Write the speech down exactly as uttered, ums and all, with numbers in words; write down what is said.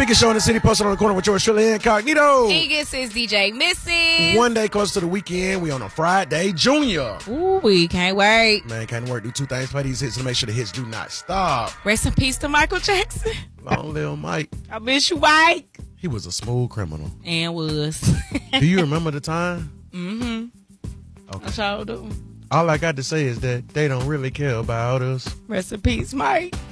biggest show in the city, posted on the corner with yours truly, Incognito. Vegas is D J Missy. One day close to the weekend. We on a Friday, Junior. Ooh, we can't wait. Man, can't work. Do two things. Play these hits to make sure the hits do not stop. Rest in peace to Michael Jackson. Long live Mike. I miss you, Mike. He was a smooth criminal. And was. Do you remember the time? Mm-hmm. Okay. I sure do. All I got to say is that they don't really care about us. Rest in peace, Mike.